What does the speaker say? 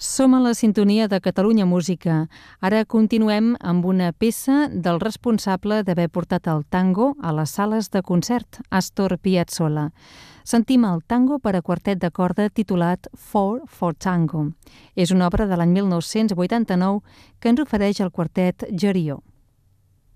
Som a la sintonia de Catalunya Música. Ara continuem amb una peça del responsable d'haver portat el tango a les sales de concert, Astor Piazzolla. Sentim el tango per a quartet de corda titulat Four for Tango. És una obra de l'any 1989 que ens ofereix el quartet Jerió.